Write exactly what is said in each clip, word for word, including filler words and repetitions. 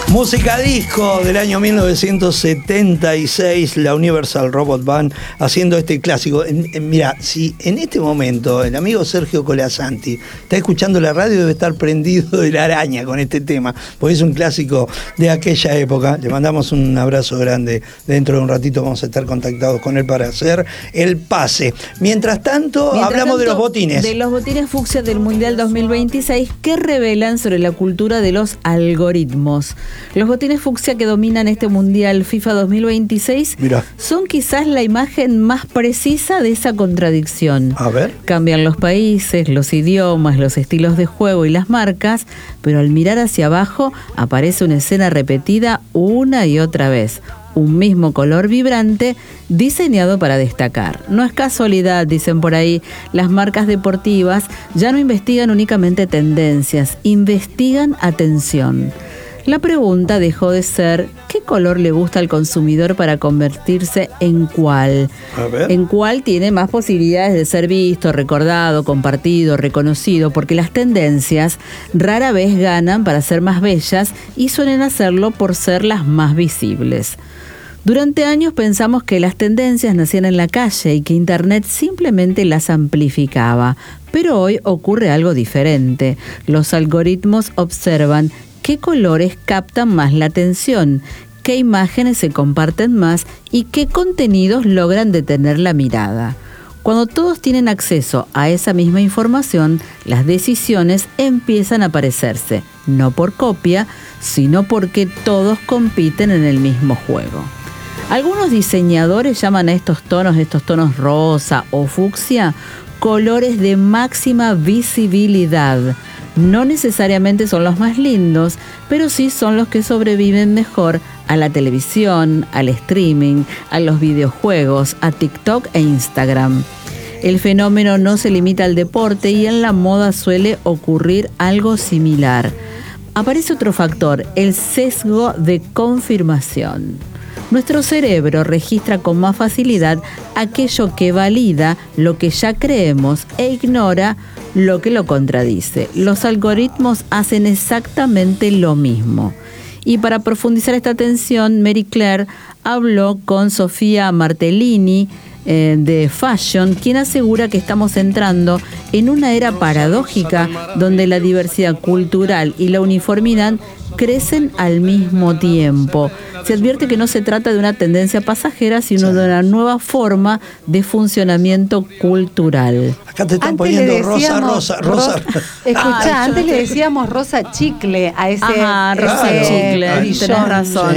Música disco del año mil novecientos setenta y seis, la Universal Robot Band haciendo este clásico. En, en, mira, si en este momento el amigo Sergio Colasanti está escuchando la radio, debe estar prendido de la araña con este tema, porque es un clásico de aquella época. Le mandamos un abrazo grande. Dentro de un ratito vamos a estar contactados con él para hacer el pase. Mientras tanto, Mientras hablamos tanto, de los botines. De los botines fucsia del Mundial dos mil veintiséis que revelan sobre la cultura de los algoritmos. Los botines fucsia que dominan este Mundial FIFA dos mil veintiséis Mirá. son quizás la imagen más precisa de esa contradicción. A ver. Cambian los países, los idiomas, los estilos de juego y las marcas, pero al mirar hacia abajo aparece una escena repetida una y otra vez. Un mismo color vibrante diseñado para destacar. No es casualidad, dicen por ahí, las marcas deportivas ya no investigan únicamente tendencias, investigan atención. La pregunta dejó de ser ¿qué color le gusta al consumidor para convertirse en cuál? A ver. En cuál tiene más posibilidades de ser visto, recordado, compartido, reconocido, porque las tendencias rara vez ganan para ser más bellas y suelen hacerlo por ser las más visibles. Durante años pensamos que las tendencias nacían en la calle y que Internet simplemente las amplificaba, pero hoy ocurre algo diferente. Los algoritmos observan qué colores captan más la atención, qué imágenes se comparten más y qué contenidos logran detener la mirada. Cuando todos tienen acceso a esa misma información, las decisiones empiezan a aparecerse, no por copia, sino porque todos compiten en el mismo juego. Algunos diseñadores llaman a estos tonos, estos tonos rosa o fucsia, colores de máxima visibilidad. No necesariamente son los más lindos, pero sí son los que sobreviven mejor a la televisión, al streaming, a los videojuegos, a TikTok e Instagram. El fenómeno no se limita al deporte y en la moda suele ocurrir algo similar. Aparece otro factor, el sesgo de confirmación. Nuestro cerebro registra con más facilidad aquello que valida lo que ya creemos e ignora lo que lo contradice. Los algoritmos hacen exactamente lo mismo. Y para profundizar esta tensión, Mary Claire habló con Sofía Martellini eh, de Fashion, quien asegura que estamos entrando en una era paradójica donde la diversidad cultural y la uniformidad crecen al mismo tiempo. Se advierte que no se trata de una tendencia pasajera, sino sí. de una nueva forma de funcionamiento cultural. Acá te están antes poniendo rosa, rosa, rosa. rosa. Escuchá, ah, antes le decíamos rosa chicle a ese. Ajá, rosa ese chicle, brillón. tenés razón.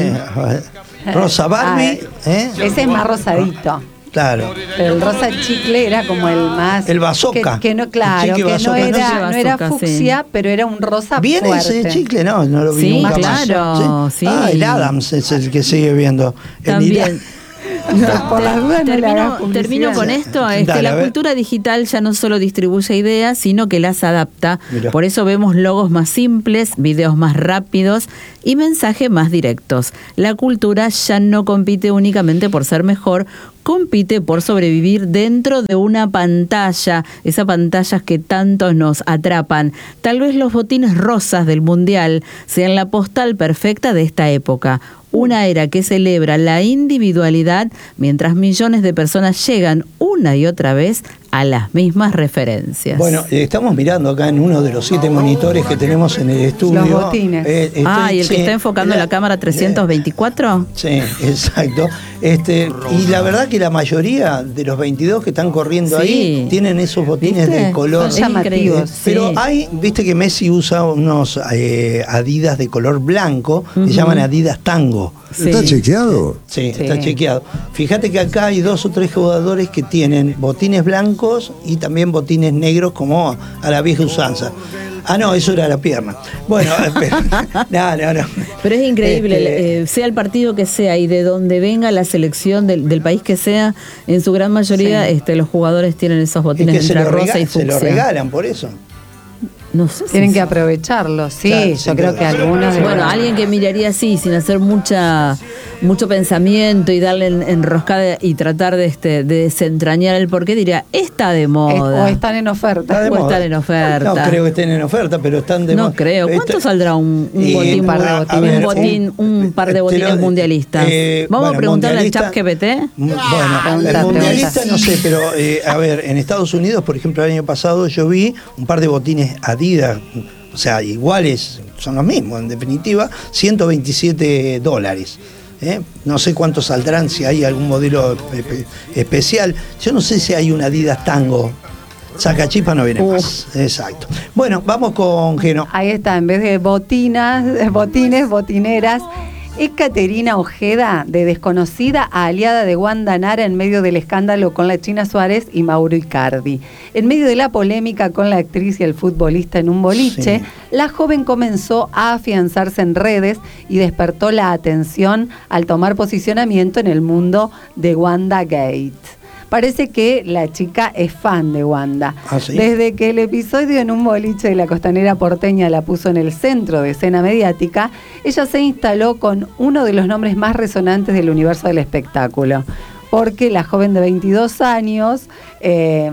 Sí. Rosa Barbie. Ah, ¿eh? Ese es más rosadito. Claro. Pero el rosa chicle era como el más... El bazooka. Que, que no, claro, que bazooka, no era, no, no era bazooka, fucsia, sí. pero era un rosa ¿Viene fuerte. ese chicle? No, no lo vi sí, nunca claro, más. ¿Sí? Sí. Ah, el Adams es el que sigue viendo. También. No, por las dudas no le hagas termino, termino con esto, es Dale, que a la ver. cultura digital ya no solo distribuye ideas, sino que las adapta. Mirá. Por eso vemos logos más simples, videos más rápidos y mensajes más directos. La cultura ya no compite únicamente por ser mejor, compite por sobrevivir dentro de una pantalla, esas pantallas que tantos nos atrapan. Tal vez los botines rosas del Mundial sean la postal perfecta de esta época. Una era que celebra la individualidad mientras millones de personas llegan una y otra vez a las mismas referencias. Bueno, estamos mirando acá en uno de los siete monitores que tenemos en el estudio. Los botines. Eh, estoy, ah, ¿y el sí, que está enfocando la, la cámara trescientos veinticuatro? Sí, exacto. Este, y la verdad que la mayoría de los veintidós que están corriendo Sí. ahí tienen esos botines ¿Viste? de color. Son llamativos. Eh, Pero sí. hay, viste que Messi usa unos eh, Adidas de color blanco, Uh-huh. que llaman Adidas Tango. Sí. ¿Está chequeado? Sí, Sí. está chequeado. Fíjate que acá hay dos o tres jugadores que tienen botines blancos y también botines negros como a la vieja usanza. Ah, no, eso era la pierna. Bueno, pero, no, no, no. Pero es increíble, Este, eh, sea el partido que sea y de donde venga la selección del, del país que sea, en su gran mayoría Sí. este, los jugadores tienen esos es botines que se entre lo, rosa rega- y se fucsia. lo regalan por eso. No sé si Tienen que sí. aprovecharlo, sí. Claro, yo sin creo duda. que algunos... de- Bueno, alguien que miraría así, sin hacer mucha mucho pensamiento y darle en, enroscada y tratar de, este, de desentrañar el porqué, diría, está de moda. O están en oferta. Está de O moda. están en oferta. No creo que estén en oferta, pero están de No moda. creo. ¿Cuánto Este- saldrá un, un y- botín, par de un, botines? ver, botín, un par de te botines lo- mundialistas? eh, Vamos bueno, a preguntarle al mundialista- chat G P T. Bueno, Pregunta, el mundialista pregunta. no sé, pero eh, a ver, en Estados Unidos, por ejemplo, el año pasado yo vi un par de botines Adidas, o sea, iguales, son los mismos, en definitiva, ciento veintisiete dólares. ¿eh? No sé cuántos saldrán, si hay algún modelo espe- especial. Yo no sé si hay un Adidas Tango. Sacachipa no viene Uf. más. Exacto. Bueno, vamos con Geno. Ahí está, en vez de botinas, botines, botineras. Es Caterina Ojeda, de desconocida a aliada de Wanda Nara en medio del escándalo con la China Suárez y Mauro Icardi. En medio de la polémica con la actriz y el futbolista en un boliche, Sí. la joven comenzó a afianzarse en redes y despertó la atención al tomar posicionamiento en el mundo de Wanda Gate. Parece que la chica es fan de Wanda. ¿Ah, sí? Desde que el episodio en un boliche de la costanera porteña la puso en el centro de escena mediática, ella se instaló con uno de los nombres más resonantes del universo del espectáculo. Porque la joven de veintidós años eh,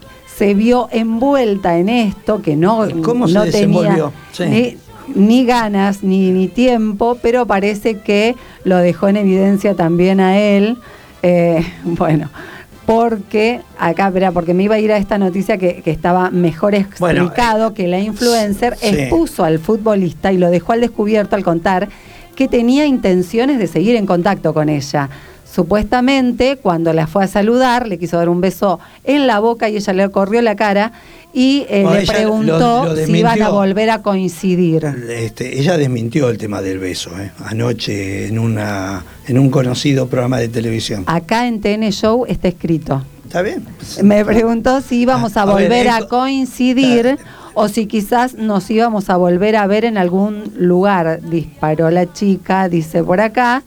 se vio envuelta en esto, que no, ¿Cómo se no desenvolvió? tenía Sí. ni, ni ganas ni, ni tiempo, pero parece que lo dejó en evidencia también a él. Eh, bueno... Porque, acá, espera, porque me iba a ir a esta noticia que, que estaba mejor Bueno, explicado, eh, que la influencer sí. expuso al futbolista y lo dejó al descubierto al contar que tenía intenciones de seguir en contacto con ella. Supuestamente, cuando la fue a saludar, le quiso dar un beso en la boca y ella le corrió la cara y eh, No, le ella preguntó lo- lo si iban a desmintió. volver a coincidir. Este, ella desmintió el tema del beso, ¿eh? Anoche en una en un conocido programa de televisión. Acá en T N Show está escrito. ¿Está bien? Me preguntó si íbamos a A ver, volver a esto- coincidir Claro. o si quizás nos íbamos a volver a ver en algún lugar. Disparó la chica, dice por acá.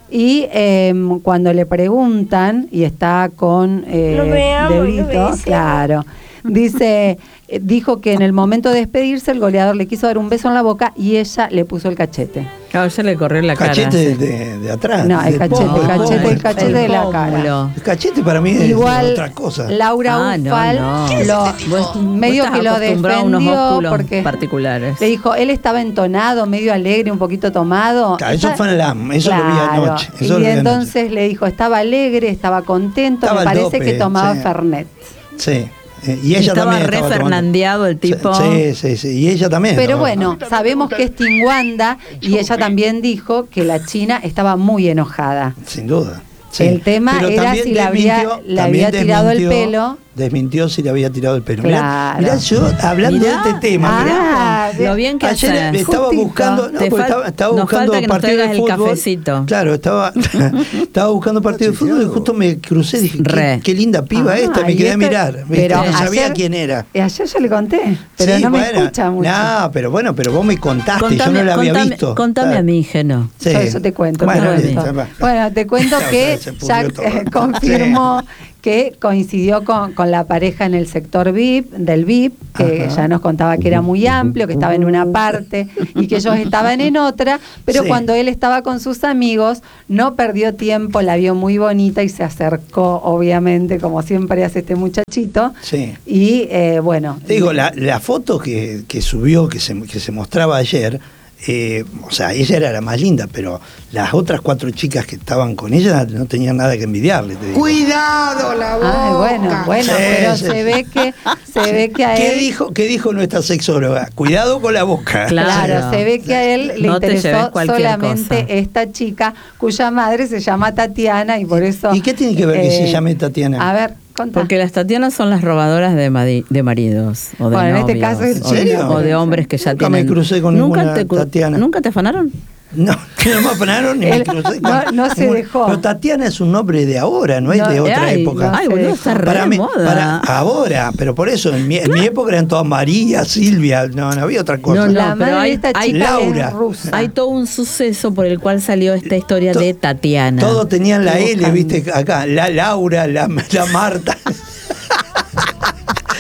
Y eh, cuando le preguntan, y está con eh, Lo veamos, lo Debrito, besemos. claro, dice, eh, dijo que en el momento de despedirse el goleador le quiso dar un beso en la boca y ella le puso el cachete. Claro, ya le corrió la cara. Cachete de, de- de atrás. No, el de cachete, pómulo, el cachete, pómulo. el cachete de la cara. pómulo. El cachete para mí es Igual otra cosa. Laura Ah, no, Ufal no. lo- Vos- medio vos estás que lo acostumbrado a unos defendió ósculos porque particulares. le dijo, él estaba entonado, medio alegre, un poquito tomado. Claro, eso Está- fue en la, eso lo vi Claro. anoche. Eso lo Y vi anoche. entonces le dijo, estaba alegre, estaba contento, Estaba me al parece dope, que tomaba sí. Fernet. Sí. Eh, Y ella Estaba también re estaba tomando. fernandeado el tipo. Sí, sí, sí. Y ella también. Pero estaba- bueno, sabemos que es Team Wanda y ella también dijo que la China estaba muy enojada. Sin duda. sí. El tema Pero era también si le había- desmintió- le también había tirado el desmintió- pelo. Desmintió si le había tirado el pelo. Claro. Mirá, mirá, yo hablando Mirá, de este tema. mirá, Ah, Lo bien que ayer haces. estaba Justito. buscando, no, Te porque fal- estaba, estaba nos buscando falta que nos partido de traigas el fútbol. cafecito. Claro, estaba, estaba buscando partido de fútbol y justo me crucé y dije, qué, Re. qué linda piba Ah, esta, me y quedé a esto- mirar. ¿viste? pero no sabía ayer- quién era. Y ayer yo le conté, pero Sí, no me bueno, escucha mucho. No, pero bueno, pero vos me contaste, yo no la había contame, visto. contame Claro. a mi Geno. Sí. Yo eso te cuento. Bueno, te listo, cuento. va. Bueno, te cuento Ya, que se pudrió Jack todo. eh, confirmó que coincidió con, con la pareja en el sector V I P, del V I P, que Ajá. ya nos contaba que era muy amplio, que estaba en una parte y que ellos estaban en otra, pero Sí. cuando él estaba con sus amigos, no perdió tiempo, la vio muy bonita y se acercó, obviamente, como siempre hace este muchachito. Sí. Y eh, bueno. Te digo, la, la foto que, que subió, que se, que se mostraba ayer, eh, o sea, ella era la más linda, pero las otras cuatro chicas que estaban con ella no tenían nada que envidiarle. Te digo. Cuidado la boca. Ay, bueno, bueno, Sí, pero sí. se ve que se ve que a ¿Qué él dijo, ¿Qué dijo nuestra sexóloga? Cuidado con la boca. Claro. Claro, se ve que a él le No te lleves interesó cualquier solamente cosa. esta chica cuya madre se llama Tatiana y por eso... ¿Y qué tiene que ver que se llame Tatiana? A ver, contá. Porque las Tatianas son las robadoras de, madi- de maridos o de Bueno, en este novios, caso es o de- chino. o de hombres que ya Nunca me tienen. crucé con ¿Nunca ninguna te cru- Tatiana. ¿Nunca te afanaron? No, no me afanaron ni me Él crucé. no- con- no se ninguna- dejó. Pero Tatiana es un nombre de ahora, no es No, de otra ay, época. no Ay, se boludo, dejó. está re Para de mí, moda. para ahora, pero por eso, en mi, en mi época eran todas María, Silvia, no, no había otra cosa. No, no, La pero madre hay- de esta hay- chica Laura. es rusa. Hay todo un suceso por el cual salió esta historia To- de Tatiana. Todos tenían la Estoy L, buscando. viste, acá, la Laura, la, la Marta.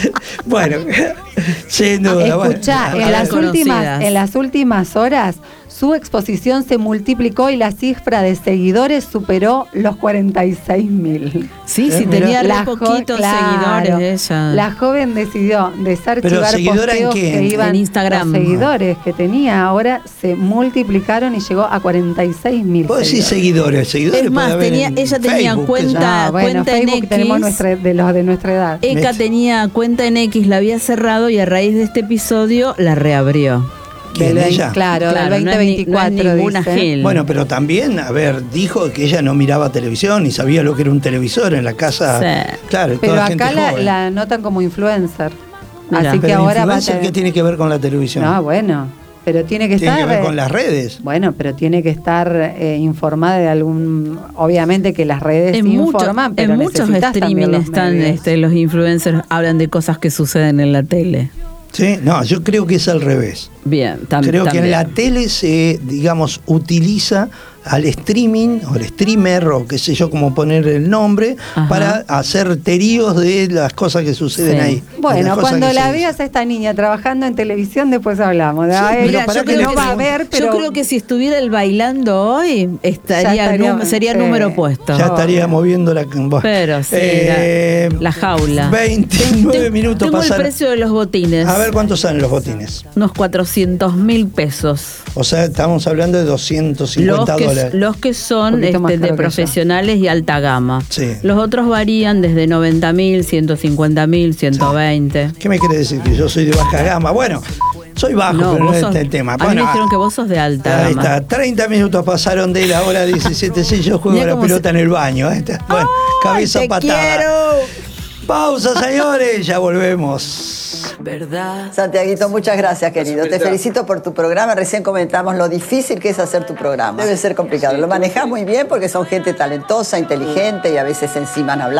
Bueno, sin duda. bueno. Escuchá, en Bueno, las, conocidas. últimas, en las últimas horas su exposición se multiplicó y la cifra de seguidores superó los cuarenta y seis mil. Sí, sí, Eh, tenía re La jo- poquitos claro, seguidores ella. La joven decidió desarchivar ¿seguidora en posteos qué? que iban En Instagram. los seguidores que tenía, ahora se multiplicaron y llegó a cuarenta y seis mil. Vos decís seguidores, seguidores. Es más, puede haber tenía- en ella tenía Facebook, cuenta- qué sé yo. Ah, bueno, cuenta en Facebook X. tenemos nuestra, de los de nuestra edad. Eka Mete. tenía cuenta en X, la había cerrado y a raíz de este episodio la reabrió. ¿Quién, Del veinte, ella? Claro, Claro, del no es ni- veinte veinticuatro. no es ninguna dice. gil. Bueno, pero también, a ver, dijo que ella no miraba televisión y sabía lo que era un televisor en la casa. Sí. Claro, Pero toda acá gente la, joven. la notan como influencer. Mira. Así que Pero ahora va a influencer, tener... ¿qué tiene que ver con la televisión? No, bueno, pero tiene que tiene estar... que ver eh, con las redes. Bueno, pero tiene que estar eh, informada de algún... Obviamente que las redes En, mucho- informan, pero en muchos necesitas streaming también los están medios. este, los influencers hablan de cosas que suceden en la tele. ¿Sí? No, yo creo que es al revés. Bien, tam- Creo también. que en la tele se, digamos, utiliza al streaming o al streamer o qué sé yo cómo poner el nombre Ajá. para hacer teríos de las cosas que suceden Sí. ahí. de Bueno, las cosas cuando que la se veas a esta niña trabajando en televisión, después hablamos. De, Sí, ay, pero Mira, para yo que creo no que, va si- a ver, pero- yo creo que si estuviera el bailando hoy, estaría, Ya estaría- num- sería sí. número puesto. Ya estaría moviendo la... bueno. Pero sí, Eh, la, la jaula. veintinueve Ten- minutos Tengo pasaron. el precio de los botines. A ver cuántos salen los botines. Unos cuatrocientos mil pesos. O sea, estamos hablando de doscientos Los cincuenta que, dólares. los que son Un poquito más este, de caro que yo. profesionales y alta gama. Sí. Los otros varían desde noventa mil, ciento cincuenta mil, ciento veinte. ¿Qué me quiere decir? Que yo soy de baja gama. Bueno, soy bajo, No, pero no vos es sos- este el tema. a mí Bueno, me dijeron que vos sos de alta ahí gama. está, treinta minutos pasaron de la hora diecisiete. Sí, yo juego Mirá la cómo pelota se- en el baño. ¿eh? Está- Bueno, cabeza te patada. quiero! Pausa, señores, ya volvemos. ¿Verdad? Santiaguito, muchas gracias, querido. Te felicito por tu programa. Recién comentamos lo difícil que es hacer tu programa. Debe ser complicado. Lo manejás muy bien porque son gente talentosa, inteligente y a veces encima han hablado.